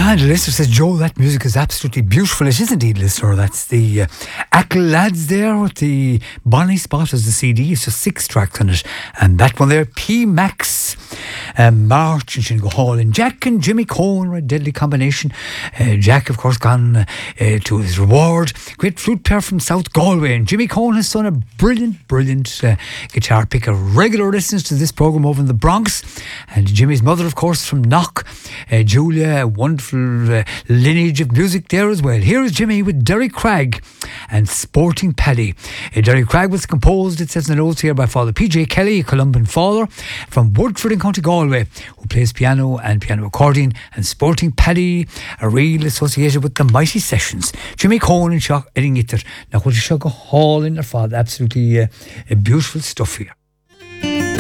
And the listener says, Joe, that music is absolutely beautiful. It is indeed, listener. That's the Ackle Lads there with the Bonnie Spot as the CD. It's just 6 tracks on it. And that one there, P Max, March and Shingo Hall, and Jack and Jimmy Cohen were a deadly combination. Jack, of course, gone to his reward. Great flute player from South Galway. And Jimmy Cohen has done a brilliant guitar picker. Regular listeners to this programme over in the Bronx. And Jimmy's mother, of course, from Knock. Julia, a wonderful lineage of music there as well. Here is Jimmy with Derry Cragg and Sporting Paddy. Derry Cragg was composed, it says in the notes here, by Father P.J. Kelly, a Columban father from Woodford in County Galway, who plays piano and piano accordion, and Sporting Paddy, a real associated with the Mighty Sessions. Jimmy Cohen and Shock Edding Itter. Now, what is Shock Hall in their father? Absolutely beautiful stuff here.